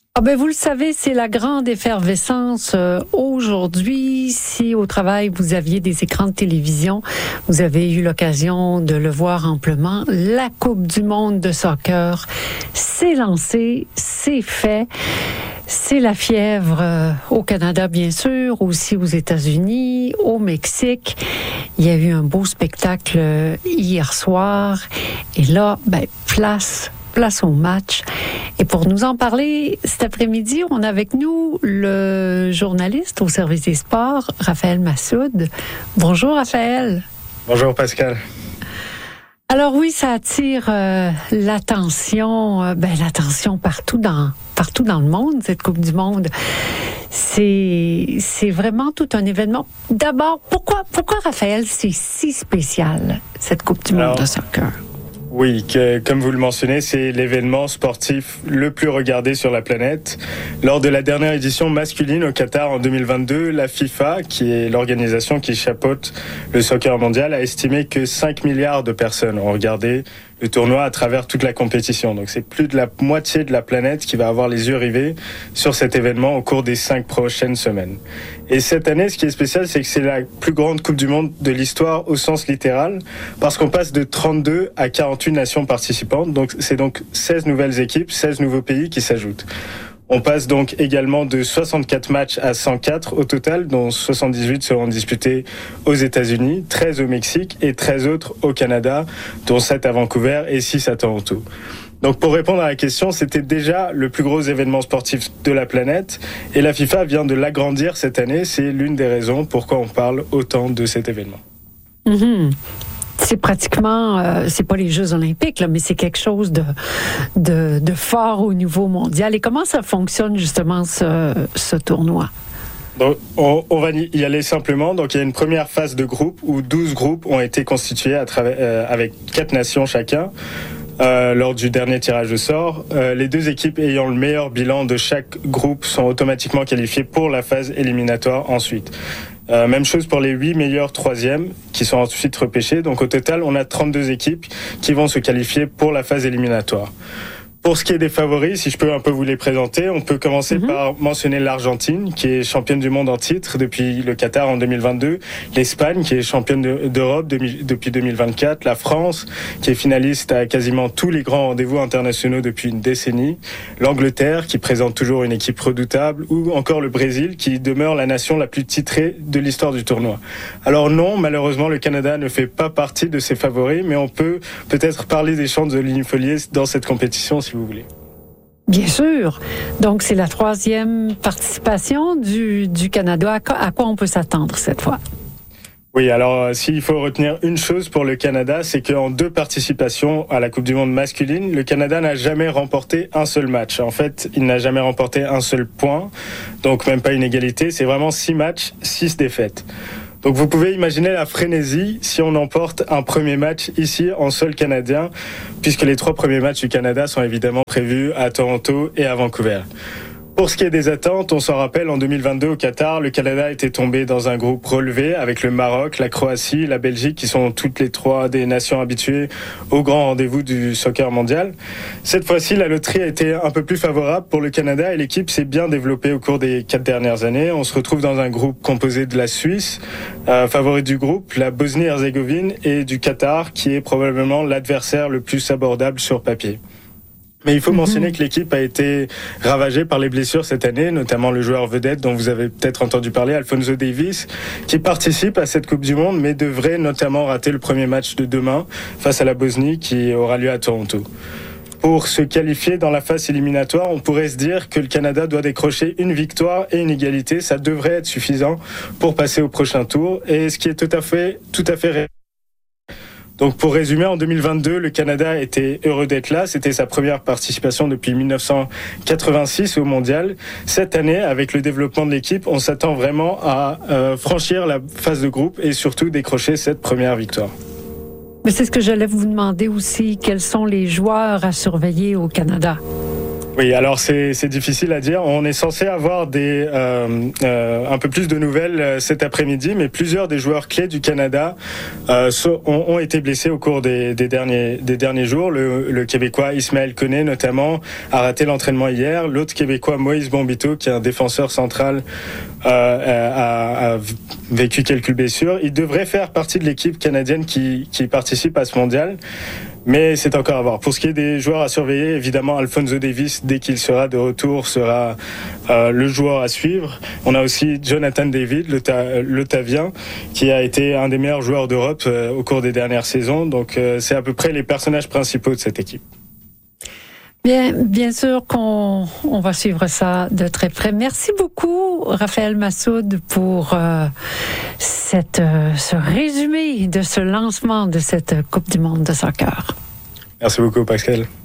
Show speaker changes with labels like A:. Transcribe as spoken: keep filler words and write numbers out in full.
A: Ah ben vous le savez, c'est la grande effervescence euh, aujourd'hui. Si au travail vous aviez des écrans de télévision, vous avez eu l'occasion de le voir amplement. La Coupe du monde de soccer, c'est lancé, c'est fait. C'est la fièvre euh, au Canada, bien sûr, aussi aux États-Unis, au Mexique. Il y a eu un beau spectacle euh, hier soir. Et là, ben, place Place au match. Et pour nous en parler cet après-midi, on a avec nous le journaliste au service des sports, Raphaël Massoud. Bonjour Raphaël.
B: Bonjour Pascal.
A: Alors oui, ça attire euh, l'attention, euh, ben l'attention partout dans partout dans le monde, cette Coupe du monde. C'est c'est vraiment tout un événement. D'abord, pourquoi pourquoi Raphaël, c'est si spécial cette Coupe du
B: Alors,
A: monde de soccer?
B: Oui, que, comme vous le mentionnez, c'est l'événement sportif le plus regardé sur la planète. Lors de la dernière édition masculine au Qatar en deux mille vingt-deux, la FIFA, qui est l'organisation qui chapeaute le soccer mondial, a estimé que cinq milliards de personnes ont regardé le tournoi à travers toute la compétition. Donc c'est plus de la moitié de la planète qui va avoir les yeux rivés sur cet événement au cours des cinq prochaines semaines. Et cette année, ce qui est spécial, c'est que c'est la plus grande Coupe du Monde de l'histoire au sens littéral, parce qu'on passe de trente-deux à quarante-huit nations participantes. Donc c'est donc seize nouvelles équipes, seize nouveaux pays qui s'ajoutent. On passe donc également de soixante-quatre matchs à cent quatre au total, dont soixante-dix-huit seront disputés aux États-Unis, treize au Mexique et treize autres au Canada, dont sept à Vancouver et six à Toronto. Donc pour répondre à la question, c'était déjà le plus gros événement sportif de la planète et la FIFA vient de l'agrandir cette année. C'est l'une des raisons pourquoi on parle autant de cet événement.
A: Mm-hmm. C'est pratiquement, euh, c'est pas les Jeux olympiques, là, mais c'est quelque chose de, de, de fort au niveau mondial. Et comment ça fonctionne justement ce, ce tournoi?
B: Donc, on, on va y aller simplement. Donc, il y a une première phase de groupe où douze groupes ont été constitués à travers, euh, avec quatre nations chacun. Euh, lors du dernier tirage au sort, euh, les deux équipes ayant le meilleur bilan de chaque groupe sont automatiquement qualifiées pour la phase éliminatoire ensuite. Euh, même chose pour les huit meilleurs troisièmes qui sont ensuite repêchés. Donc au total, on a trente-deux équipes qui vont se qualifier pour la phase éliminatoire. Pour ce qui est des favoris, si je peux un peu vous les présenter, on peut commencer mm-hmm. par mentionner l'Argentine, qui est championne du monde en titre depuis le Qatar en deux mille vingt-deux, l'Espagne, qui est championne de, d'Europe de, depuis deux mille vingt-quatre, la France, qui est finaliste à quasiment tous les grands rendez-vous internationaux depuis une décennie, l'Angleterre, qui présente toujours une équipe redoutable, ou encore le Brésil, qui demeure la nation la plus titrée de l'histoire du tournoi. Alors non, malheureusement, le Canada ne fait pas partie de ces favoris, mais on peut peut-être parler des chances de Ligny-Follier dans cette compétition, si vous voulez.
A: Bien sûr. Donc, c'est la troisième participation du, du Canada. À quoi, à quoi on peut s'attendre cette fois?
B: Oui, alors s'il faut retenir une chose pour le Canada, c'est qu'en deux participations à la Coupe du Monde masculine, le Canada n'a jamais remporté un seul match. En fait, il n'a jamais remporté un seul point, donc même pas une égalité. C'est vraiment six matchs, six défaites. Donc vous pouvez imaginer la frénésie si on emporte un premier match ici en sol canadien, puisque les trois premiers matchs du Canada sont évidemment prévus à Toronto et à Vancouver. Pour ce qui est des attentes, on s'en rappelle, en deux mille vingt-deux au Qatar, le Canada était tombé dans un groupe relevé avec le Maroc, la Croatie, la Belgique, qui sont toutes les trois des nations habituées au grand rendez-vous du soccer mondial. Cette fois-ci, la loterie a été un peu plus favorable pour le Canada et l'équipe s'est bien développée au cours des quatre dernières années. On se retrouve dans un groupe composé de la Suisse, euh, favorite du groupe, la Bosnie-Herzégovine et du Qatar, qui est probablement l'adversaire le plus abordable sur papier. Mais il faut mentionner que l'équipe a été ravagée par les blessures cette année, notamment le joueur vedette dont vous avez peut-être entendu parler, Alphonso Davies, qui participe à cette Coupe du Monde, mais devrait notamment rater le premier match de demain face à la Bosnie qui aura lieu à Toronto. Pour se qualifier dans la phase éliminatoire, on pourrait se dire que le Canada doit décrocher une victoire et une égalité. Ça devrait être suffisant pour passer au prochain tour, et ce qui est tout à fait, tout à fait réel. Donc pour résumer, en deux mille vingt-deux, le Canada était heureux d'être là. C'était sa première participation depuis dix-neuf cent quatre-vingt-six au Mondial. Cette année, avec le développement de l'équipe, on s'attend vraiment à euh, franchir la phase de groupe et surtout décrocher cette première victoire.
A: Mais c'est ce que j'allais vous demander aussi. Quels sont les joueurs à surveiller au Canada?
B: Oui, alors c'est, c'est difficile à dire. On est censé avoir des euh, euh, un peu plus de nouvelles euh, cet après-midi, mais plusieurs des joueurs clés du Canada euh, so, ont, ont été blessés au cours des, des derniers des derniers jours. Le, le Québécois Ismaël Koné notamment a raté l'entraînement hier. L'autre Québécois Moïse Bombito, qui est un défenseur central, euh, a, a vécu quelques blessures. Il devrait faire partie de l'équipe canadienne qui, qui participe à ce mondial. Mais c'est encore à voir. Pour ce qui est des joueurs à surveiller, évidemment, Alphonso Davies, dès qu'il sera de retour, sera euh, le joueur à suivre. On a aussi Jonathan David, l'Otavien, qui a été un des meilleurs joueurs d'Europe euh, au cours des dernières saisons. Donc, euh, c'est à peu près les personnages principaux de cette équipe.
A: Bien, bien sûr qu'on on va suivre ça de très près. Merci beaucoup, Raphaël Massoud, pour euh, cette, euh, ce résumé de ce lancement de cette Coupe du monde de soccer.
B: Merci beaucoup, Pascal.